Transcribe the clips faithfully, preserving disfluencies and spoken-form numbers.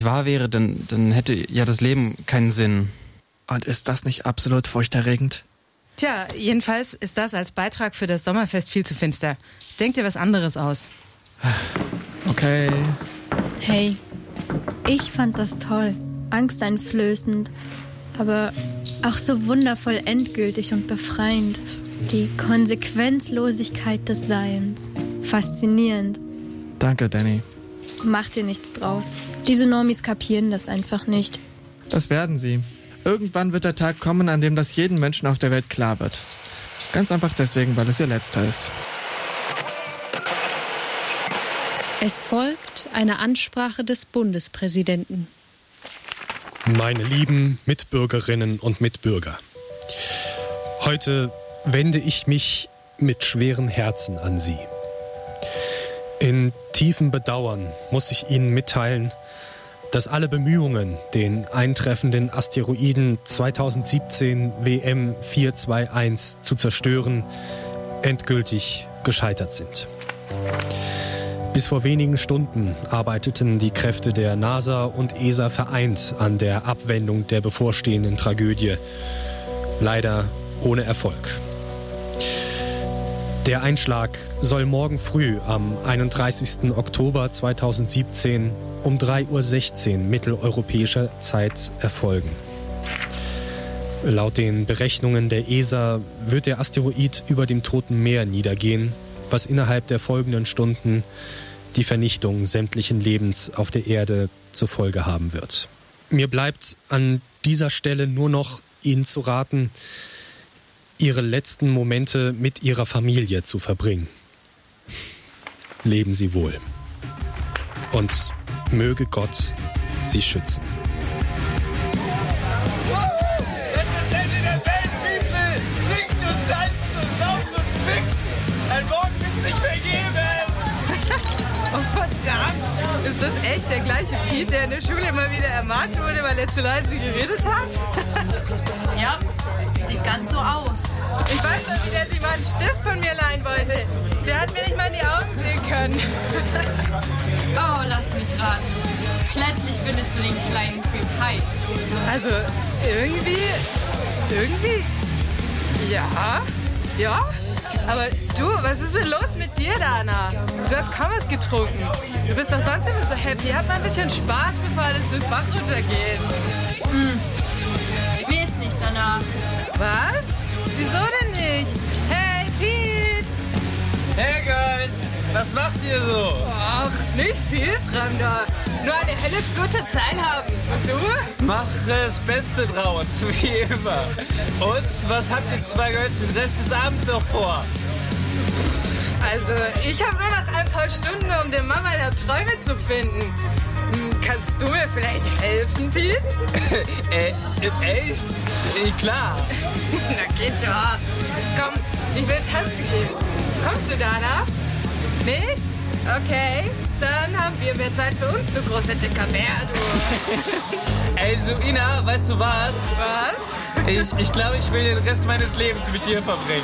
wahr wäre, dann, dann hätte ja das Leben keinen Sinn. Und ist das nicht absolut furchterregend? Tja, jedenfalls ist das als Beitrag für das Sommerfest viel zu finster. Denk dir was anderes aus. Okay. Hey, ich fand das toll. Angsteinflößend, aber auch so wundervoll endgültig und befreiend. Die Konsequenzlosigkeit des Seins. Faszinierend. Danke, Danny. Mach dir nichts draus. Diese Normis kapieren das einfach nicht. Das werden sie. Irgendwann wird der Tag kommen, an dem das jedem Menschen auf der Welt klar wird. Ganz einfach deswegen, weil es ihr letzter ist. Es folgt eine Ansprache des Bundespräsidenten. Meine lieben Mitbürgerinnen und Mitbürger, heute wende ich mich mit schweren Herzen an Sie. In tiefem Bedauern muss ich Ihnen mitteilen, dass alle Bemühungen, den eintreffenden Asteroiden zweitausendsiebzehn W M vier zwei eins zu zerstören, endgültig gescheitert sind. Bis vor wenigen Stunden arbeiteten die Kräfte der NASA und E S A vereint an der Abwendung der bevorstehenden Tragödie. Leider ohne Erfolg. Der Einschlag soll morgen früh am einunddreißigsten Oktober zweitausendsiebzehn um drei Uhr sechzehn mitteleuropäischer Zeit erfolgen. Laut den Berechnungen der E S A wird der Asteroid über dem Toten Meer niedergehen, was innerhalb der folgenden Stunden die Vernichtung sämtlichen Lebens auf der Erde zur Folge haben wird. Mir bleibt an dieser Stelle nur noch, Ihnen zu raten, Ihre letzten Momente mit Ihrer Familie zu verbringen. Leben Sie wohl. Und möge Gott Sie schützen. Oh verdammt! Ist das echt der gleiche Piet, der in der Schule immer wieder ermahnt wurde, weil er zu leise geredet hat? Ja, sieht ganz so aus. Ich weiß noch, wie der sich mal einen Stift von mir leihen wollte. Der hat mir nicht mal in die Augen sehen können. Oh, lass mich raten. Plötzlich findest du den kleinen Creep heiß. Also, irgendwie... Irgendwie... Ja... Ja? Aber du, was ist denn los mit dir, Dana? Du hast kaum was getrunken. Du bist doch sonst immer so happy. Hab mal ein bisschen Spaß, bevor alles den Bach runtergeht. Hm. Mir ist nicht danach. Was? Wieso denn nicht? Hey, Pete! Hey, Guys! Was macht ihr so? Ach, nicht viel, Fremder. Nur eine helle gute Zeit haben. Und du? Mach das Beste draus, wie immer. Und was habt ihr zwei Girls den Rest des Abends noch vor? Also, ich habe nur noch ein paar Stunden, um den Mann meiner Träume zu finden. Hm, kannst du mir vielleicht helfen, Pete? äh, echt? Äh, klar. Na geht doch. Komm, ich will tanzen gehen. Kommst du, Dana? Nicht? Okay, dann haben wir mehr Zeit für uns, du große dicker Bär, du. Also, Ina, weißt du was? Was? Ich, ich glaube, ich will den Rest meines Lebens mit dir verbringen.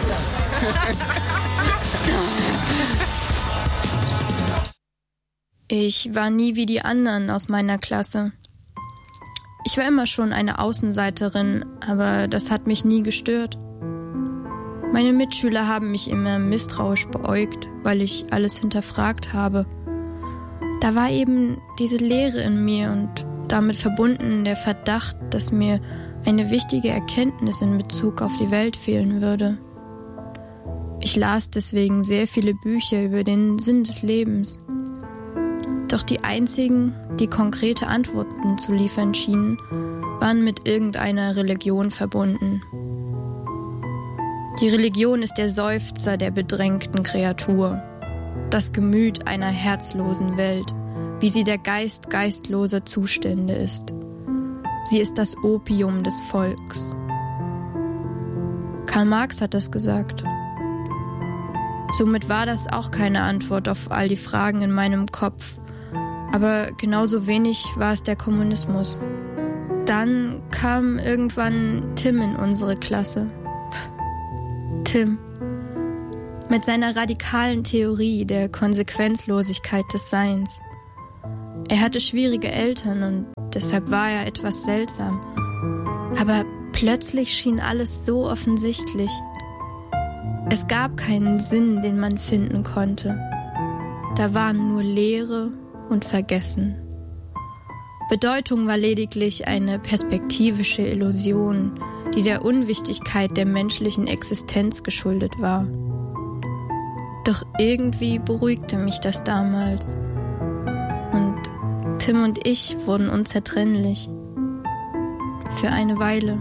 Ich war nie wie die anderen aus meiner Klasse. Ich war immer schon eine Außenseiterin, aber das hat mich nie gestört. Meine Mitschüler haben mich immer misstrauisch beäugt, weil ich alles hinterfragt habe. Da war eben diese Leere in mir und damit verbunden der Verdacht, dass mir eine wichtige Erkenntnis in Bezug auf die Welt fehlen würde. Ich las deswegen sehr viele Bücher über den Sinn des Lebens. Doch die einzigen, die konkrete Antworten zu liefern schienen, waren mit irgendeiner Religion verbunden. Die Religion ist der Seufzer der bedrängten Kreatur, das Gemüt einer herzlosen Welt, wie sie der Geist geistloser Zustände ist. Sie ist das Opium des Volks. Karl Marx hat das gesagt. Somit war das auch keine Antwort auf all die Fragen in meinem Kopf, aber genauso wenig war es der Kommunismus. Dann kam irgendwann Tim in unsere Klasse. Tim. Mit seiner radikalen Theorie der Konsequenzlosigkeit des Seins. Er hatte schwierige Eltern und deshalb war er etwas seltsam. Aber plötzlich schien alles so offensichtlich. Es gab keinen Sinn, den man finden konnte. Da waren nur Leere und Vergessen. Bedeutung war lediglich eine perspektivische Illusion, die der Unwichtigkeit der menschlichen Existenz geschuldet war. Doch irgendwie beruhigte mich das damals. Und Tim und ich wurden unzertrennlich. Für eine Weile.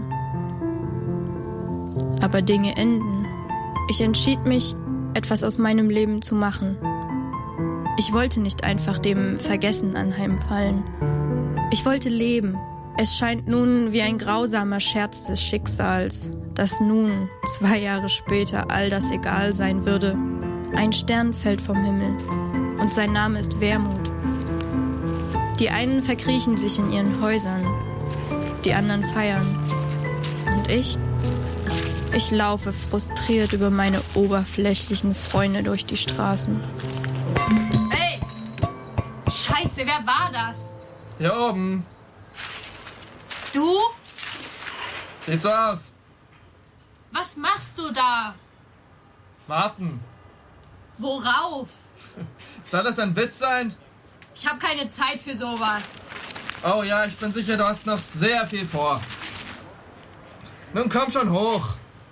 Aber Dinge enden. Ich entschied mich, etwas aus meinem Leben zu machen. Ich wollte nicht einfach dem Vergessen anheimfallen. Ich wollte leben. Es scheint nun wie ein grausamer Scherz des Schicksals, dass nun, zwei Jahre später, all das egal sein würde. Ein Stern fällt vom Himmel und sein Name ist Wermut. Die einen verkriechen sich in ihren Häusern, die anderen feiern. Und ich? Ich laufe frustriert über meine oberflächlichen Freunde durch die Straßen. Ey! Scheiße, wer war das? Hier oben. Du? Sieht so aus. Was machst du da? Warten. Worauf? Soll das ein Witz sein? Ich habe keine Zeit für sowas. Oh ja, ich bin sicher, du hast noch sehr viel vor. Nun komm schon hoch.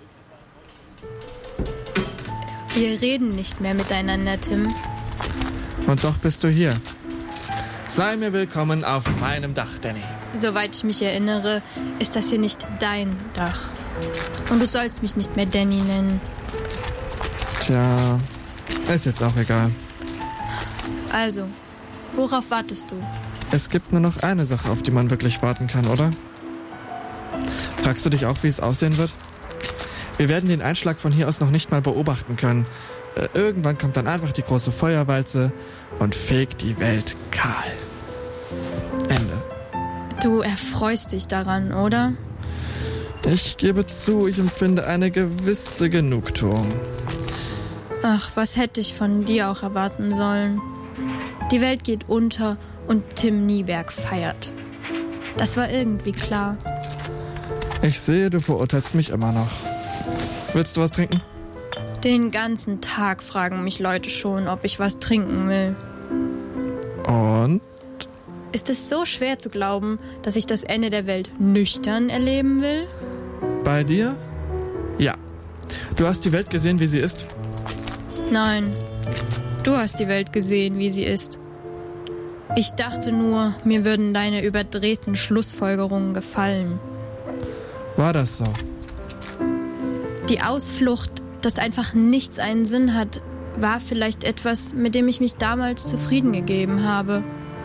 Wir reden nicht mehr miteinander, Tim. Und doch bist du hier. Sei mir willkommen auf meinem Dach, Danny. Soweit ich mich erinnere, ist das hier nicht dein Dach. Und du sollst mich nicht mehr Danny nennen. Tja, ist jetzt auch egal. Also, worauf wartest du? Es gibt nur noch eine Sache, auf die man wirklich warten kann, oder? Fragst du dich auch, wie es aussehen wird? Wir werden den Einschlag von hier aus noch nicht mal beobachten können. Äh, irgendwann kommt dann einfach die große Feuerwalze und fegt die Welt kahl. Ende. Du erfreust dich daran, oder? Ich gebe zu, ich empfinde eine gewisse Genugtuung. Ach, was hätte ich von dir auch erwarten sollen? Die Welt geht unter und Tim Nieberg feiert. Das war irgendwie klar. Ich sehe, du verurteilst mich immer noch. Willst du was trinken? Den ganzen Tag fragen mich Leute schon, ob ich was trinken will. Und? Ist es so schwer zu glauben, dass ich das Ende der Welt nüchtern erleben will? Bei dir? Ja. Du hast die Welt gesehen, wie sie ist? Nein. Du hast die Welt gesehen, wie sie ist. Ich dachte nur, mir würden deine überdrehten Schlussfolgerungen gefallen. War das so? Die Ausflucht, dass einfach nichts einen Sinn hat, war vielleicht etwas, mit dem ich mich damals zufrieden gegeben habe.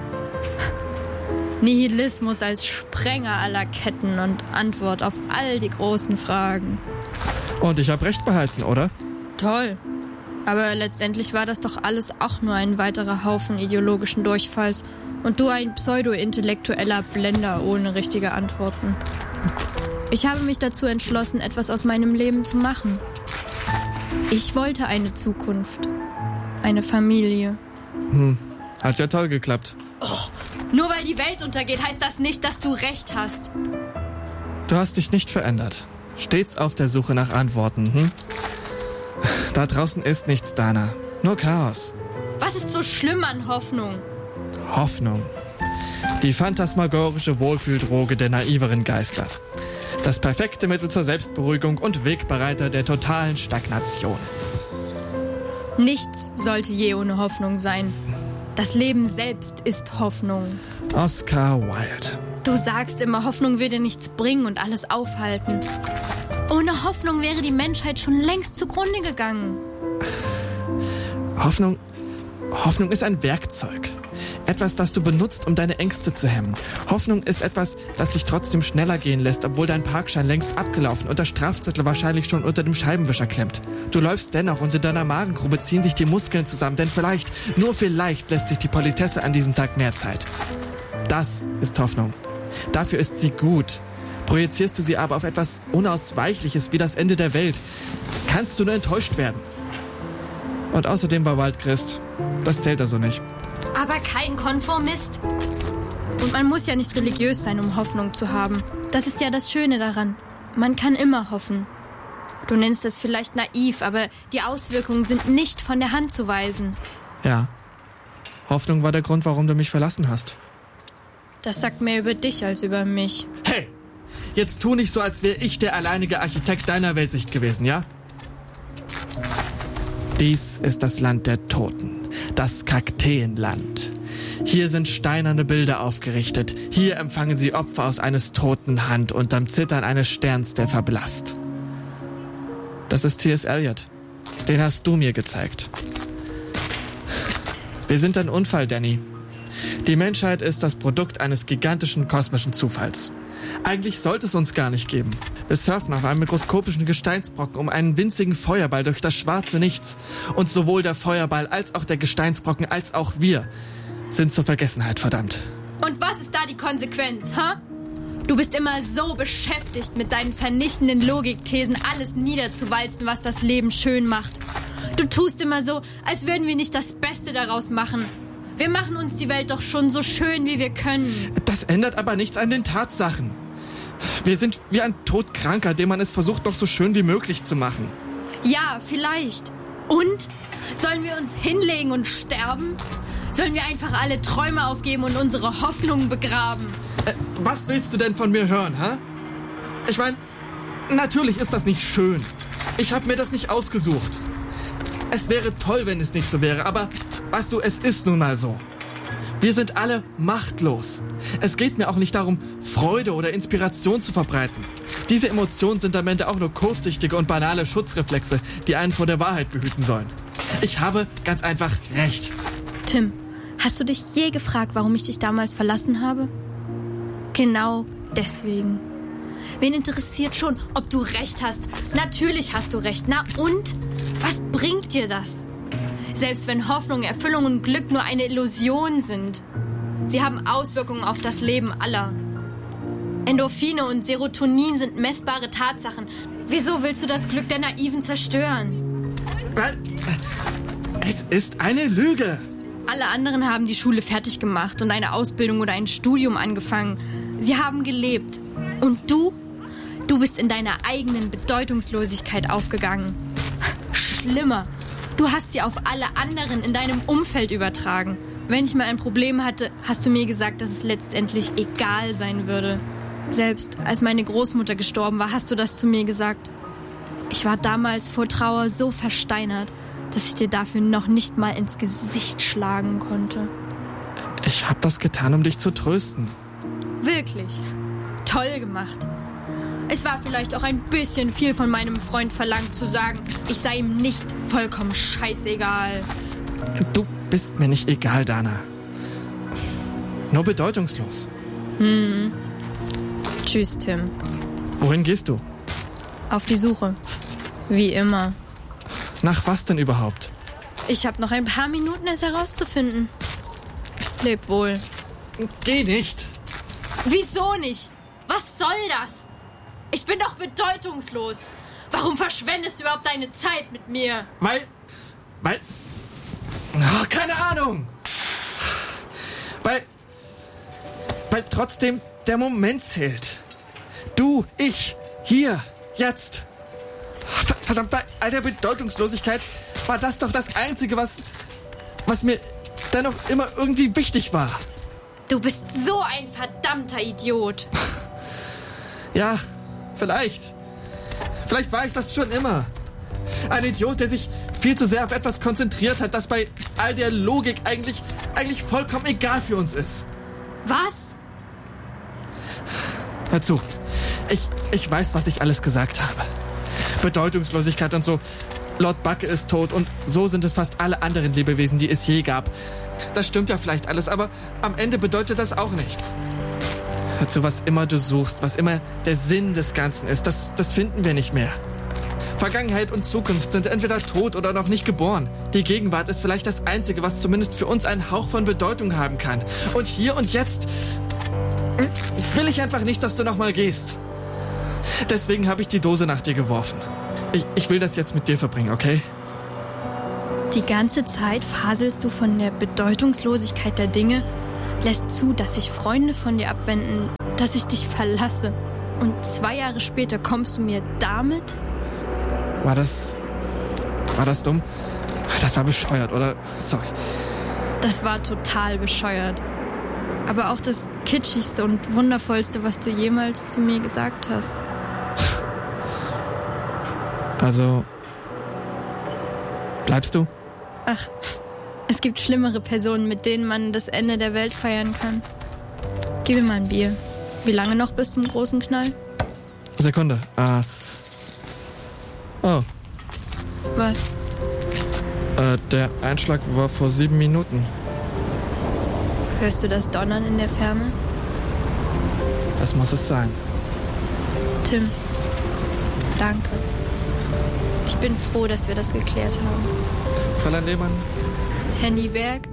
Nihilismus als Sprenger aller Ketten und Antwort auf all die großen Fragen. Und ich habe recht behalten, oder? Toll. Aber letztendlich war das doch alles auch nur ein weiterer Haufen ideologischen Durchfalls und du ein pseudo-intellektueller Blender ohne richtige Antworten. Ich habe mich dazu entschlossen, etwas aus meinem Leben zu machen. Ich wollte eine Zukunft. Eine Familie. Hm, hat ja toll geklappt. Oh, nur weil die Welt untergeht, heißt das nicht, dass du recht hast. Du hast dich nicht verändert. Stets auf der Suche nach Antworten, hm? Da draußen ist nichts, Dana. Nur Chaos. Was ist so schlimm an Hoffnung? Hoffnung. Die phantasmagorische Wohlfühldroge der naiveren Geister. Das perfekte Mittel zur Selbstberuhigung und Wegbereiter der totalen Stagnation. Nichts sollte je ohne Hoffnung sein. Das Leben selbst ist Hoffnung. Oscar Wilde. Du sagst immer, Hoffnung würde nichts bringen und alles aufhalten. Ohne Hoffnung wäre die Menschheit schon längst zugrunde gegangen. Hoffnung, Hoffnung ist ein Werkzeug. Etwas, das du benutzt, um deine Ängste zu hemmen. Hoffnung ist etwas, das dich trotzdem schneller gehen lässt, obwohl dein Parkschein längst abgelaufen und der Strafzettel wahrscheinlich schon unter dem Scheibenwischer klemmt. Du läufst dennoch und in deiner Magengrube ziehen sich die Muskeln zusammen, denn vielleicht, nur vielleicht lässt sich die Politesse an diesem Tag mehr Zeit. Das ist Hoffnung. Dafür ist sie gut. Projizierst du sie aber auf etwas Unausweichliches wie das Ende der Welt, kannst du nur enttäuscht werden. Und außerdem war Waldchrist. Das zählt also nicht. aber kein Konformist. Und man muss ja nicht religiös sein, um Hoffnung zu haben. Das ist ja das Schöne daran. Man kann immer hoffen. Du nennst es vielleicht naiv, aber die Auswirkungen sind nicht von der Hand zu weisen. Ja. Hoffnung war der Grund, warum du mich verlassen hast. Das sagt mehr über dich als über mich. Hey, jetzt tu nicht so, als wäre ich der alleinige Architekt deiner Weltsicht gewesen, ja? Dies ist das Land der Toten, das Kakteenland. Hier sind steinerne Bilder aufgerichtet. Hier empfangen sie Opfer aus eines toten Hand unterm Zittern eines Sterns, der verblasst. Das ist T S. Eliot. Den hast du mir gezeigt. Wir sind ein Unfall, Danny. Die Menschheit ist das Produkt eines gigantischen kosmischen Zufalls. Eigentlich sollte es uns gar nicht geben. Wir surfen auf einem mikroskopischen Gesteinsbrocken um einen winzigen Feuerball durch das schwarze Nichts. Und sowohl der Feuerball als auch der Gesteinsbrocken als auch wir sind zur Vergessenheit verdammt. Und was ist da die Konsequenz, ha? Du bist immer so beschäftigt, mit deinen vernichtenden Logikthesen alles niederzuwalzen, was das Leben schön macht. Du tust immer so, als würden wir nicht das Beste daraus machen. Wir machen uns die Welt doch schon so schön, wie wir können. Das ändert aber nichts an den Tatsachen. Wir sind wie ein Todkranker, dem man es versucht, doch so schön wie möglich zu machen. Ja, vielleicht. Und? Sollen wir uns hinlegen und sterben? Sollen wir einfach alle Träume aufgeben und unsere Hoffnungen begraben? Äh, was willst du denn von mir hören, ha? Ich meine, natürlich ist das nicht schön. Ich habe mir das nicht ausgesucht. Es wäre toll, wenn es nicht so wäre, aber weißt du, es ist nun mal so. Wir sind alle machtlos. Es geht mir auch nicht darum, Freude oder Inspiration zu verbreiten. Diese Emotionen sind am Ende auch nur kurzsichtige und banale Schutzreflexe, die einen vor der Wahrheit behüten sollen. Ich habe ganz einfach recht. Tim, hast du dich je gefragt, warum ich dich damals verlassen habe? Genau deswegen. Wen interessiert schon, ob du recht hast? Natürlich hast du recht. Na und? Was bringt dir das? Selbst wenn Hoffnung, Erfüllung und Glück nur eine Illusion sind. Sie haben Auswirkungen auf das Leben aller. Endorphine und Serotonin sind messbare Tatsachen. Wieso willst du das Glück der Naiven zerstören? Weil es ist eine Lüge. Alle anderen haben die Schule fertig gemacht und eine Ausbildung oder ein Studium angefangen. Sie haben gelebt. Und du? Du bist in deiner eigenen Bedeutungslosigkeit aufgegangen. Schlimmer. Du hast sie auf alle anderen in deinem Umfeld übertragen. Wenn ich mal ein Problem hatte, hast du mir gesagt, dass es letztendlich egal sein würde. Selbst als meine Großmutter gestorben war, hast du das zu mir gesagt. Ich war damals vor Trauer so versteinert, dass ich dir dafür noch nicht mal ins Gesicht schlagen konnte. Ich habe das getan, um dich zu trösten. Wirklich. Toll gemacht. Es war vielleicht auch ein bisschen viel von meinem Freund verlangt zu sagen, ich sei ihm nicht vollkommen scheißegal. Du bist mir nicht egal, Dana. Nur bedeutungslos. Hm. Tschüss, Tim. Wohin gehst du? Auf die Suche. Wie immer. Nach was denn überhaupt? Ich habe noch ein paar Minuten, es herauszufinden. Leb wohl. Geh nicht. Wieso nicht? Was soll das? Ich bin doch bedeutungslos. Warum verschwendest du überhaupt deine Zeit mit mir? Weil... Weil... Oh, keine Ahnung. Weil... Weil trotzdem der Moment zählt. Du, ich, hier, jetzt. Verdammt, bei all der Bedeutungslosigkeit war das doch das Einzige, was... was mir dennoch immer irgendwie wichtig war. Du bist so ein verdammter Idiot. Ja, vielleicht. Vielleicht war ich das schon immer. Ein Idiot, der sich viel zu sehr auf etwas konzentriert hat, das bei all der Logik eigentlich, eigentlich vollkommen egal für uns ist. Was? Hör zu. Ich, ich weiß, was ich alles gesagt habe. Bedeutungslosigkeit und so. Lord Bucke ist tot und so sind es fast alle anderen Lebewesen, die es je gab. Das stimmt ja vielleicht alles, aber am Ende bedeutet das auch nichts. Hör zu, was immer du suchst, was immer der Sinn des Ganzen ist, das, das finden wir nicht mehr. Vergangenheit und Zukunft sind entweder tot oder noch nicht geboren. Die Gegenwart ist vielleicht das Einzige, was zumindest für uns einen Hauch von Bedeutung haben kann. Und hier und jetzt will ich einfach nicht, dass du nochmal gehst. Deswegen habe ich die Dose nach dir geworfen. Ich, ich will das jetzt mit dir verbringen, okay? Die ganze Zeit faselst du von der Bedeutungslosigkeit der Dinge, lässt zu, dass sich Freunde von dir abwenden, dass ich dich verlasse. Und zwei Jahre später kommst du mir damit? War das... War das dumm? Das war bescheuert, oder? Sorry. Das war total bescheuert. Aber auch das kitschigste und wundervollste, was du jemals zu mir gesagt hast. Also... Bleibst du? Ach, es gibt schlimmere Personen, mit denen man das Ende der Welt feiern kann. Gib mir mal ein Bier. Wie lange noch bis zum großen Knall? Sekunde. Äh. Oh. Was? Äh, der Einschlag war vor sieben Minuten. Hörst du das Donnern in der Ferne? Das muss es sein. Tim, danke. Ich bin froh, dass wir das geklärt haben. Fräulein Lehmann? Handy Berg?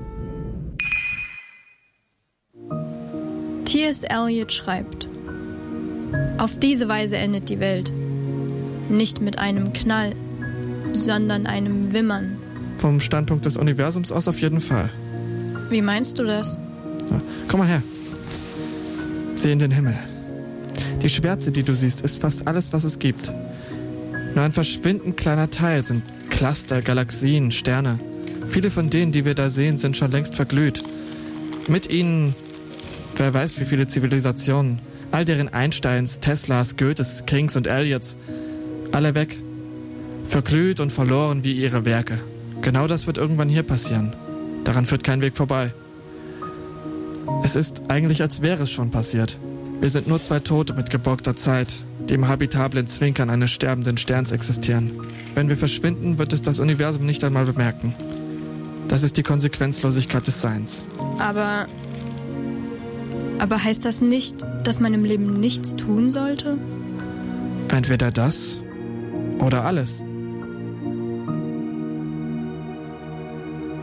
T S. Eliot schreibt: Auf diese Weise endet die Welt. Nicht mit einem Knall, sondern einem Wimmern. Vom Standpunkt des Universums aus auf jeden Fall. Wie meinst du das? Ja, komm mal her. Sieh in den Himmel. Die Schwärze, die du siehst, ist fast alles, was es gibt. Nur ein verschwindend kleiner Teil sind Cluster, Galaxien, Sterne. Viele von denen, die wir da sehen, sind schon längst verglüht. Mit ihnen, wer weiß wie viele Zivilisationen. All deren Einsteins, Teslas, Goethes, Kings und Eliots. Alle weg. Verglüht und verloren wie ihre Werke. Genau das wird irgendwann hier passieren. Daran führt kein Weg vorbei. Es ist eigentlich, als wäre es schon passiert. Wir sind nur zwei Tote mit geborgter Zeit, die im habitablen Zwinkern eines sterbenden Sterns existieren. Wenn wir verschwinden, wird es das Universum nicht einmal bemerken. Das ist die Konsequenzlosigkeit des Seins. Aber... Aber heißt das nicht, dass man im Leben nichts tun sollte? Entweder das oder alles.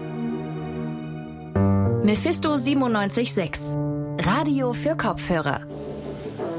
Mephisto siebenundneunzig Komma sechs. Radio für Kopfhörer.